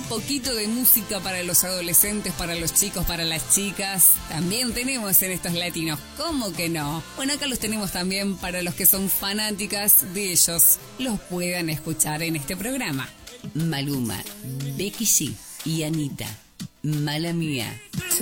poquito de música para los adolescentes, para los chicos, para las chicas. También tenemos en estos latinos, ¿cómo que no? Bueno, acá los tenemos también para los que son fanáticas de ellos, los puedan escuchar en este programa. Maluma, Becky G y Anita, Mala Mía.